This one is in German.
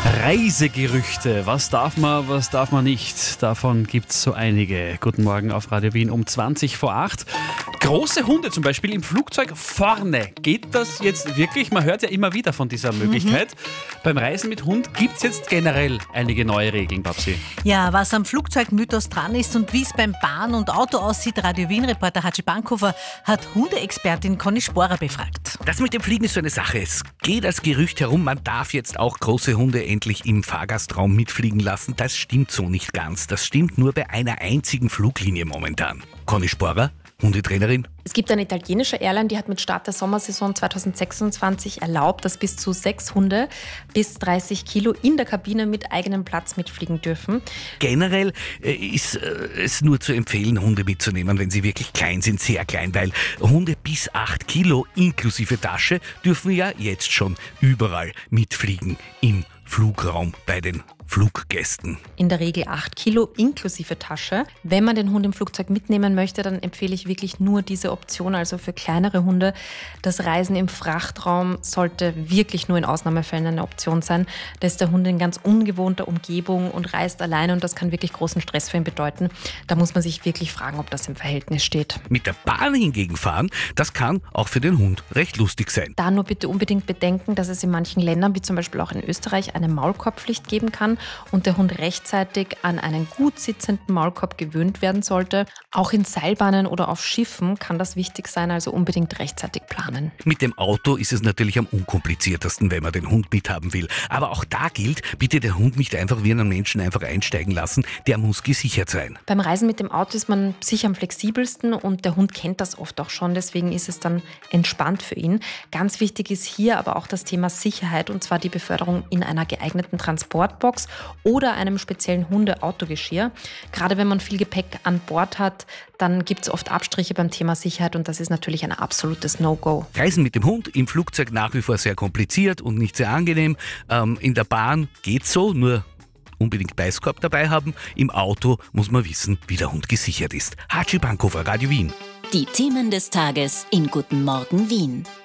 Reisegerüchte. Was darf man nicht? Davon gibt es so einige. Guten Morgen auf Radio Wien um 20 vor 8. Große Hunde zum Beispiel im Flugzeug vorne. Geht das jetzt wirklich? Man hört ja immer wieder von dieser Möglichkeit. Beim Reisen mit Hund gibt es jetzt generell einige neue Regeln, Babsi. Ja, was am Flugzeugmythos dran ist und wie es beim Bahn und Auto aussieht, Radio Wien-Reporter Hatschi Bankhofer hat Hundeexpertin Conny Sporer befragt. Das mit dem Fliegen ist so eine Sache. Es geht als Gerücht herum, man darf jetzt auch große Hunde endlich im Fahrgastraum mitfliegen lassen. Das stimmt so nicht ganz. Das stimmt nur bei einer einzigen Fluglinie momentan. Conny Sporer, Hundetrainerin. Es gibt eine italienische Airline, die hat mit Start der Sommersaison 2026 erlaubt, dass bis zu 6 Hunde bis 30 Kilo in der Kabine mit eigenem Platz mitfliegen dürfen. Generell ist es nur zu empfehlen, Hunde mitzunehmen, wenn sie wirklich klein sind, sehr klein, weil Hunde bis 8 Kilo inklusive Tasche dürfen ja jetzt schon überall mitfliegen im Flugraum bei den Fluggästen. In der Regel 8 Kilo inklusive Tasche. Wenn man den Hund im Flugzeug mitnehmen möchte, dann empfehle ich wirklich nur diese Option, also für kleinere Hunde. Das Reisen im Frachtraum sollte wirklich nur in Ausnahmefällen eine Option sein. Da ist der Hund in ganz ungewohnter Umgebung und reist alleine und das kann wirklich großen Stress für ihn bedeuten. Da muss man sich wirklich fragen, ob das im Verhältnis steht. Mit der Bahn hingegen fahren, das kann auch für den Hund recht lustig sein. Da nur bitte unbedingt bedenken, dass es in manchen Ländern, wie zum Beispiel auch in Österreich, eine Maulkorbpflicht geben kann und der Hund rechtzeitig an einen gut sitzenden Maulkorb gewöhnt werden sollte. Auch in Seilbahnen oder auf Schiffen kann das wichtig sein, also unbedingt rechtzeitig planen. Mit dem Auto ist es natürlich am unkompliziertesten, wenn man den Hund mithaben will. Aber auch da gilt, bitte den Hund nicht einfach wie einen Menschen einfach einsteigen lassen, der muss gesichert sein. Beim Reisen mit dem Auto ist man sicher am flexibelsten und der Hund kennt das oft auch schon, deswegen ist es dann entspannt für ihn. Ganz wichtig ist hier aber auch das Thema Sicherheit und zwar die Beförderung in einer geeigneten Transportbox oder einem speziellen Hunde-Autogeschirr. Gerade wenn man viel Gepäck an Bord hat, dann gibt es oft Abstriche beim Thema Sicherheit und das ist natürlich ein absolutes No-Go. Reisen mit dem Hund im Flugzeug nach wie vor sehr kompliziert und nicht sehr angenehm. In der Bahn geht's so, nur unbedingt Beißkorb dabei haben. Im Auto muss man wissen, wie der Hund gesichert ist. Hatschi Bankhofer, Radio Wien. Die Themen des Tages in Guten Morgen Wien.